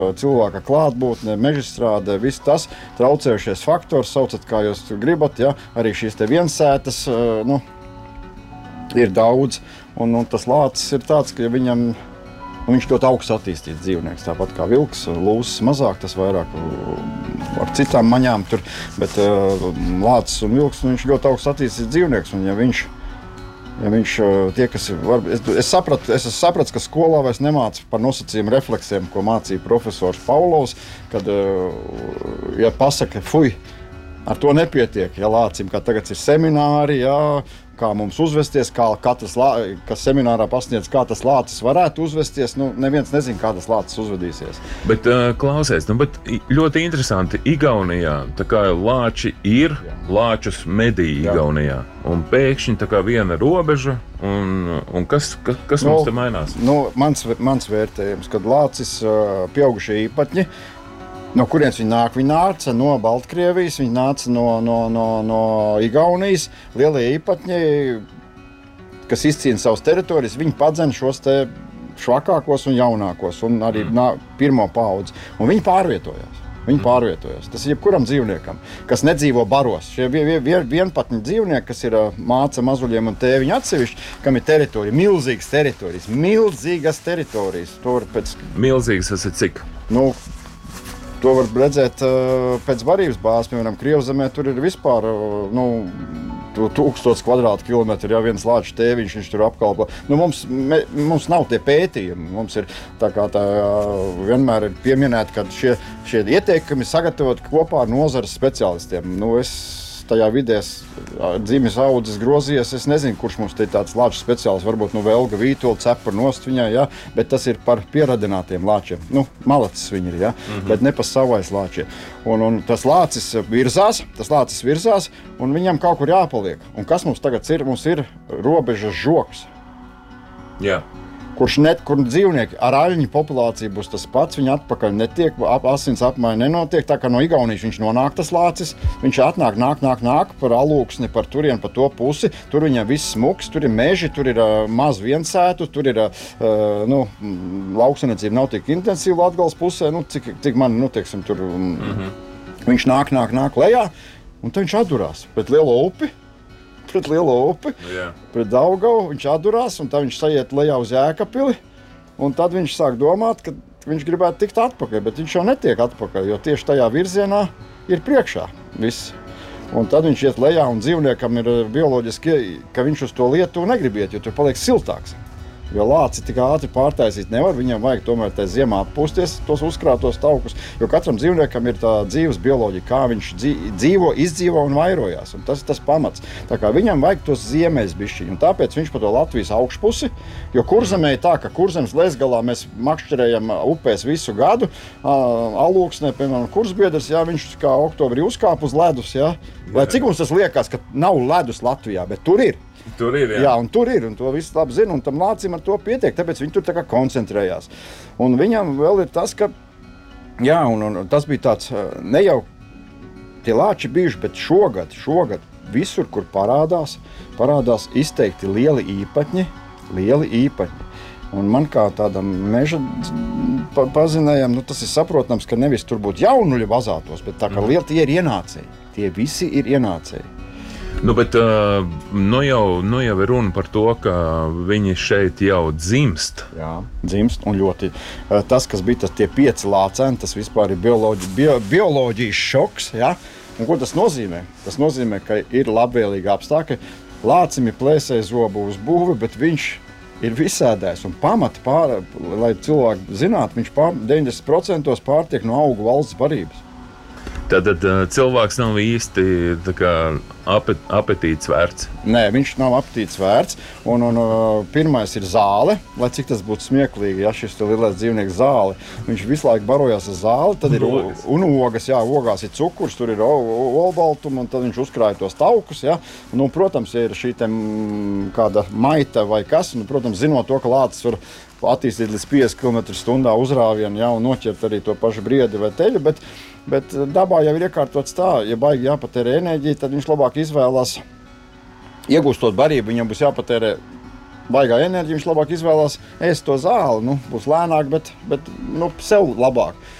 cilvēka klātbūtne, mežstrāde, viss tas traucējušies faktors, saucat, kā jūs gribat, ja? Arī šīs te viensētas, ir daudz, un tas lācis ir tāds, ka viņš ļoti augsts attīstīts dzīvnieks, tāpat kā vilks, lūsis mazāk, tas vairāk ar citām maņām tur, bet lācis un vilks, viņš ļoti augsts attīstīts dzīvnieks, un ja viņš tie, kas es sapratu, ka skolā vairs nemāca par nosacījumu refleksiem, ko mācīja profesors Paulovs, kad, ja pasaka, fuj, ar to nepietiek, ja lācim, kā tagad ir semināri, ja, kā mums uzvesties, kā katrs, kas seminārā pasniedz, kā tas lācis varētu uzvesties, neviens nezin, kā tas lācis uzvedīsies. Bet klausies, bet ļoti interesanti, Igaunijā, tā kā lāči ir, lāčus medī Igaunijā, un pēkšņi tā kā viena robeža, un kas mums te mainās? Mans vērtējums, kad lācis pieaugušie īpatņi, no kurienes viņi nāk? Viņi nāca no Baltkrievijas, viņi nāca no Igaunijas. Lielie īpatņi, kas izcīna savas teritorijas, viņi padzen šos te švakākos un jaunākos, un arī pirmo paudzi. Un viņi pārvietojās. Tas ir jebkuram dzīvniekam, kas nedzīvo baros. Šie vienpatņi dzīvnieki, kas ir māca mazuļiem un tēviņi atsevišķi, kam ir teritorija, milzīgas teritorijas. Milzīgas tas ir cik? To var redzēt pēc barības bāzes, piemēram, Krievzemē tur ir vispār 1000 kvadrātkilometri, ja viens lāču tēviņš, viņš tur apkalpo. Mums nav tie pētījumi, mums ir tā vienmēr ir pieminēti, ka šie ieteikumi sagatavot kopā ar nozares speciālistiem. Es tajā vidē dzimis audzes grozījies, es nezinu, kurš mums te tāds lāču speciālists, varbūt Velga Vītola cepur nost viņai, ja? Bet tas ir par pieradinātiem lāčiem. Malacis viņi ir, ja? Bet ne pa savais lāčiem. Un tas lācis virzās, un viņam kaut kur jāpaliek. Un kas mums tagad ir? Mums ir robežas žoks. Jā. Kur dzīvnieki ar aļņu populāciju būs tas pats, viņi atpakaļ netiek, asins apmaiņa nenotiek, tā kā no Igaunijas viņš nonāk tas lācis, viņš nāk par alūksni, par turien, pa to pusi, tur viņam viss smuks, tur ir meži, tur ir maz viensētu, tur ir, lauksaimniecība nav tik intensīva Latgales pusē, cik man, teiksim, tur, viņš nāk lejā, un tad viņš atdurās pret lielo upi, pret Daugavu, viņš atdurās, un tad viņš sajiet lejā uz Jēkabpili, un tad viņš sāk domāt, ka viņš gribētu tikt atpakaļ, bet viņš jau netiek atpakaļ, jo tieši tajā virzienā ir priekšā viss. Un tad viņš iet lejā, un dzīvniekam ir bioloģiski, ka viņš uz to lietu negrib iet, jo tur paliek siltāks. Jo lāci tik ātri pārtaisīt nevar, viņam vajag tomēr tā ziemā atpūsties tos uzkrātos taukus, jo katram dzīvniekam ir tā dzīves bioloģija, kā viņš izdzīvo un vairojās, un tas ir tas pamats. Tā kā viņam vajag tos ziemeļs bišķiņu, un tāpēc viņš pa to Latvijas augšpusi, jo Kurzemē ir tā, ka Kurzemes Lezgalā mēs makšķerējam upēs visu gadu, alūksnē, piemēram, kursbiedrs, jā, viņš kā oktobrī uzkāp uz ledus, jā, lai cik mums tas liekas, ka nav ledus Latvijā, bet tur ir. Tur ir, jā. Jā, un tur ir, un to viss labi zina, un tam lācim ar to pietiek, tāpēc viņi tur tā kā koncentrējās. Un viņam vēl ir tas, ka, jā, un tas bija tāds, ne jau tie lāči bijuši, bet šogad visur, kur parādās izteikti lieli īpatņi. Un man kā tādam meža pazinējam, tas ir saprotams, ka nevis tur būtu jaunuļi vazātos, bet tā kā lieli tie ir ienācēji. Tie visi ir ienācēji. Bet jau ir runa par to, ka viņi šeit jau dzimst. Jā, dzimst, un ļoti tas, kas bija tie 5 lācēni, tas vispār ir bioloģijas šoks, ja? Un ko tas nozīmē? Tas nozīmē, ka ir labvēlīgi apstākļi. Lācim ir plēsēja zobu uzbūve, bet viņš ir visēdājs, un lai cilvēki zinātu, viņš 90% pārtiek no augu valsts barības. Tad cilvēks nav īsti apetīts vērts. Nē, viņš nav apetīts vērts. Un pirmais ir zāle, lai cik tas būtu smieklīgi, ja šis lielais dzīvnieks zāle. Viņš visu laiku barojās ar zāli, tad ir un ogas, jā, ogās ir cukurs, tur ir olbaltuma, un tad viņš uzkrāja tos taukus, jā. Un, protams, ja ir šī kāda maita vai kas, un, protams, zinot to, ka lācis var attīstīt līdz 50 km/h uzrāvienu, jā, un noķert arī to pašu briedi vai teļu, bet dabā jau ir iekārtots tā, ja baigi jāpatērē enerģija, tad viņš labāk izvēlās, iegūstot barību, viņam būs jāpatērē baigā enerģija, viņš labāk izvēlās ēst to zāli. Nu, būs lēnāk, bet sev labāk.